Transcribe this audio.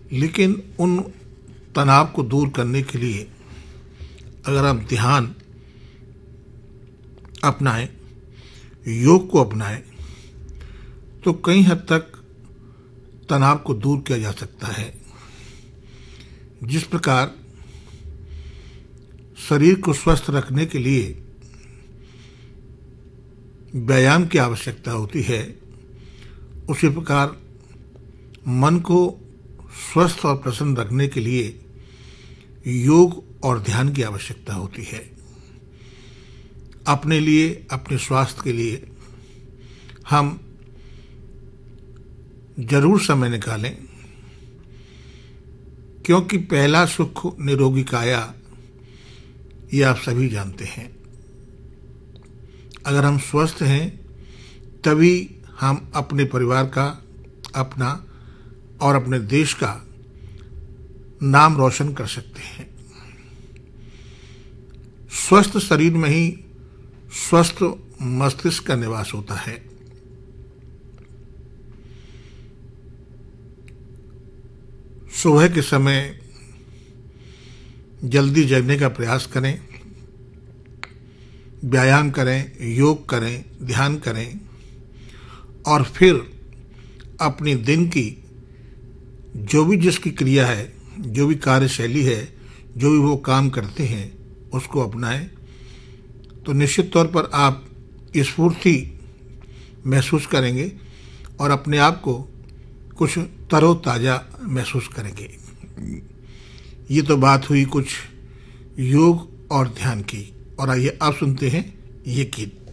लेकिन उन तनाव को दूर करने के लिए अगर हम ध्यान अपनाएं, योग को अपनाएं, तो कई हद तक तनाव को दूर किया जा सकता है। जिस प्रकार शरीर को स्वस्थ रखने के लिए व्यायाम की आवश्यकता होती है, उसी प्रकार मन को स्वस्थ और प्रसन्न रखने के लिए योग और ध्यान की आवश्यकता होती है। अपने लिए, अपने स्वास्थ्य के लिए हम जरूर समय निकालें, क्योंकि पहला सुख निरोगी काया, ये आप सभी जानते हैं। अगर हम स्वस्थ हैं तभी हम अपने परिवार का, अपना और अपने देश का नाम रोशन कर सकते हैं। स्वस्थ शरीर में ही स्वस्थ मस्तिष्क का निवास होता है। सुबह के समय जल्दी जगने का प्रयास करें, व्यायाम करें, योग करें, ध्यान करें और फिर अपने दिन की जो भी जिसकी क्रिया है, जो भी कार्यशैली है, जो भी वो काम करते हैं, उसको अपनाएं, तो निश्चित तौर पर आप स्फूर्ति महसूस करेंगे और अपने आप को कुछ तरोताजा महसूस करेंगे। ये तो बात हुई कुछ योग और ध्यान की, और आइए आप सुनते हैं ये गीत।